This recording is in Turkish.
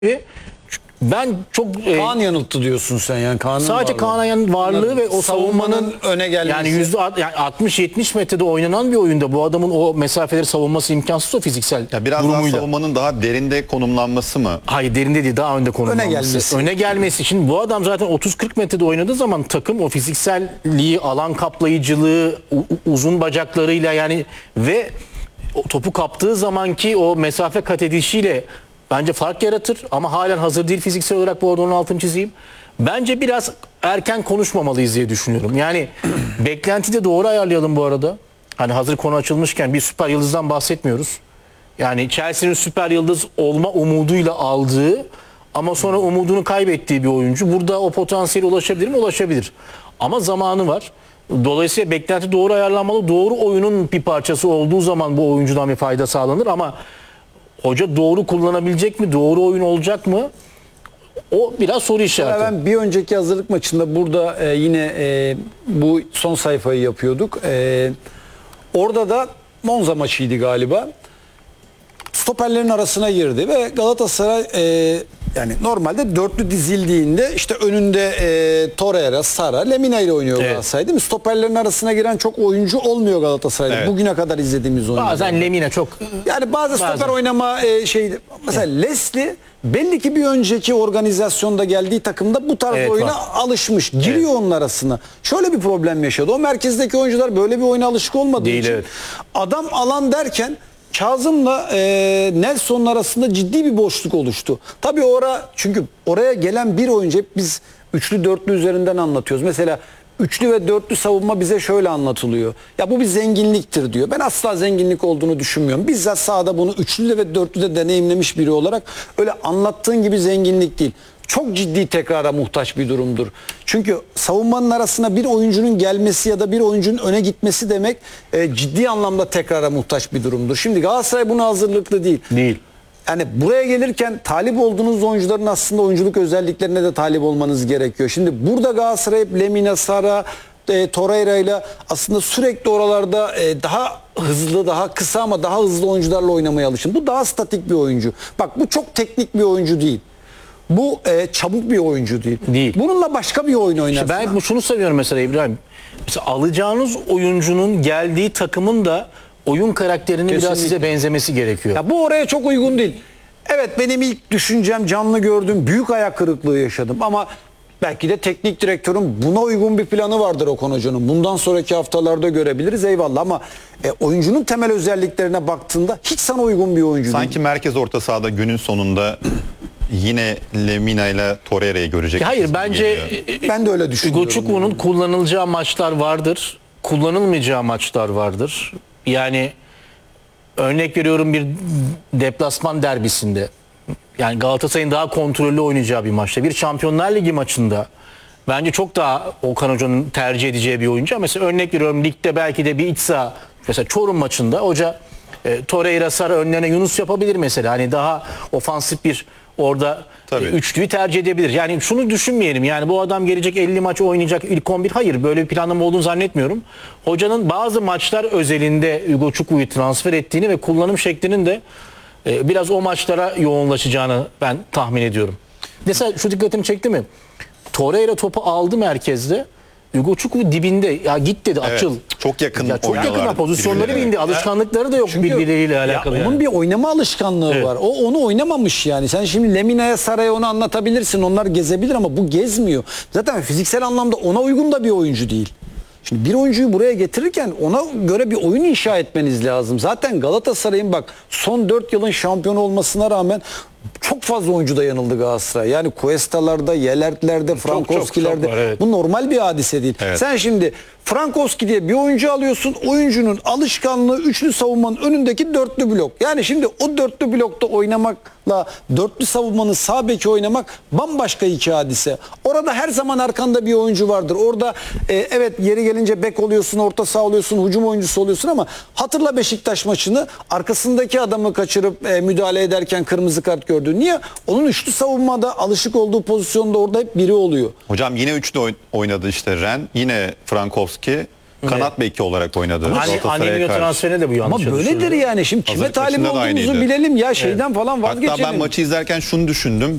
Ben çok Kaan yanılttı diyorsun sen yani. sadece Kaan'ın varlığı ve o savunmanın öne gelmesi. Yani %60-70 metrede oynanan bir oyunda bu adamın o mesafeleri savunması imkansız, o fiziksel Ya biraz durumuyla. daha savunmanın daha derinde konumlanması mı? Hayır, derinde değil, daha önde konumlanması. Öne gelmesi. Şimdi bu adam zaten 30-40 metrede oynadığı zaman takım o fizikselliği, alan kaplayıcılığı, uzun bacaklarıyla yani ve o topu kaptığı zamanki o mesafe kat edişiyle bence fark yaratır ama halen hazır değil fiziksel olarak, bu arada onun altını çizeyim. Bence biraz erken konuşmamalıyız diye düşünüyorum. Yani beklenti de doğru ayarlayalım bu arada. Hani hazır konu açılmışken bir süper yıldızdan bahsetmiyoruz. Yani Chelsea'nin süper yıldız olma umuduyla aldığı ama sonra umudunu kaybettiği bir oyuncu. Burada o potansiyele ulaşabilir mi? Ulaşabilir. Ama zamanı var. Dolayısıyla beklenti doğru ayarlanmalı. Doğru oyunun bir parçası olduğu zaman bu oyuncudan bir fayda sağlanır ama hoca doğru kullanabilecek mi? Doğru oyun olacak mı? O biraz soru işareti. Ben bir önceki hazırlık maçında burada yine bu son sayfayı yapıyorduk. Orada da Monza maçıydı galiba. Stoperlerin arasına girdi ve Galatasaray yani normalde dörtlü dizildiğinde işte önünde Torreira, Sara, Lemina ile oynuyor Galatasaray, değil mi? Stoperlerin arasına giren çok oyuncu olmuyor Galatasaray'da. Evet. Bugüne kadar izlediğimiz oyuncu. Bazen Lemina çok... Yani bazı stoper oynama mesela Leslie belli ki bir önceki organizasyonda geldiği takımda bu tarz oyuna alışmış. Giriyor onun arasına. Şöyle bir problem yaşadı. O merkezdeki oyuncular böyle bir oyuna alışık olmadığı için adam alan derken Kazım'la Nelson'un arasında ciddi bir boşluk oluştu. Tabii çünkü oraya gelen bir oyuncu, hep biz üçlü dörtlü üzerinden anlatıyoruz. Mesela üçlü ve dörtlü savunma bize şöyle anlatılıyor. Ya bu bir zenginliktir diyor. Ben asla zenginlik olduğunu düşünmüyorum. Bizzat sahada bunu üçlü ve dörtlü de deneyimlemiş biri olarak öyle anlattığın gibi zenginlik değil. Çok ciddi tekrara muhtaç bir durumdur. Çünkü savunmanın arasına bir oyuncunun gelmesi ya da bir oyuncunun öne gitmesi demek ciddi anlamda tekrara muhtaç bir durumdur. Şimdi Galatasaray buna hazırlıklı değil. Yani buraya gelirken talip olduğunuz oyuncuların aslında oyunculuk özelliklerine de talip olmanız gerekiyor. Şimdi burada Galatasaray Lemina, Sara, Torreira ile aslında sürekli oralarda daha hızlı, daha kısa ama daha hızlı oyuncularla oynamaya alışın. Bu daha statik bir oyuncu. Bak, bu çok teknik bir oyuncu değil. Bu çabuk bir oyuncu değil. Bununla başka bir oyun oynarsın. İşte ben şunu seviyorum mesela İbrahim. Mesela alacağınız oyuncunun geldiği takımın da oyun karakterinin biraz size benzemesi gerekiyor. Ya bu oraya çok uygun değil. Evet, benim ilk düşüncem, canlı gördüğüm, büyük ayak kırıklığı yaşadım ama belki de teknik direktörün buna uygun bir planı vardır Okan Hoca'nın. Bundan sonraki haftalarda görebiliriz, eyvallah, ama oyuncunun temel özelliklerine baktığında hiç sana uygun bir oyuncu değil. Sanki merkez orta sahada günün sonunda yine Lemina ile Torreira'yı görecek. Hayır, bence ben de öyle düşünüyorum. Hugo Çukbu'nun kullanılacağı maçlar vardır. Kullanılmayacağı maçlar vardır. Yani örnek veriyorum, bir deplasman derbisinde, yani Galatasaray'ın daha kontrollü oynayacağı bir maçta, bir Şampiyonlar Ligi maçında bence çok daha Okan Hoca'nın tercih edeceği bir oyuncu. Mesela örnek veriyorum, ligde belki de bir iç saha, mesela Çorum maçında hoca Torreira, Sara önlerine Yunus yapabilir mesela. Hani daha ofansif bir orada üçlüyü tercih edebilir. Yani şunu düşünmeyelim, yani bu adam gelecek 50 maç oynayacak ilk 11. Hayır, böyle bir planlama olduğunu zannetmiyorum. Hocanın bazı maçlar özelinde Hugo Çukbu'yu transfer ettiğini ve kullanım şeklinin de biraz o maçlara yoğunlaşacağını ben tahmin ediyorum. Mesela şu dikkatimi çekti mi? Torreira topu aldı merkezde. Hugo Çukbu dibinde, ya git dedi, açıl. Çok yakın. Ya çok yakın pozisyonları bindi. Alışkanlıkları da yok birbirleriyle alakalı. Onun bir oynama alışkanlığı var. O onu oynamamış yani. Sen şimdi Lemina'ya, Sara'ya onu anlatabilirsin. Onlar gezebilir ama bu gezmiyor. Zaten fiziksel anlamda ona uygun da bir oyuncu değil. Şimdi bir oyuncuyu buraya getirirken ona göre bir oyun inşa etmeniz lazım. Zaten Galatasaray'ın bak son 4 yılın şampiyon olmasına rağmen çok fazla oyuncu da yanıldı Galatasaray. Yani Cuesta'larda, Yelert'lerde, Frankowski'lerde. Bu normal bir hadise değil. Sen şimdi Frankowski diye bir oyuncu alıyorsun. Oyuncunun alışkanlığı üçlü savunmanın önündeki dörtlü blok. Yani şimdi o dörtlü blokta oynamakla dörtlü savunmanın sağ beki oynamak bambaşka iki hadise. Orada her zaman arkanda bir oyuncu vardır. Orada evet, yeri gelince bek oluyorsun, orta saha oluyorsun, hücum oyuncusu oluyorsun ama hatırla Beşiktaş maçını, arkasındaki adamı kaçırıp müdahale ederken kırmızı kart gördü. Niye? Onun üçlü savunmada alışık olduğu pozisyonda orada hep biri oluyor. Hocam yine üçlü oynadı işte Ren. Yine Frankowski. kanat beki olarak oynadı. Galatasaray'a Anelio karşı. transferine de bu yanlış. Ama böyledir yani. Şimdi kime Hazırlık talip maçında da olduğumuzu aynıydı. bilelim ya, şeyden falan vazgeçelim. Hatta ben maçı izlerken şunu düşündüm.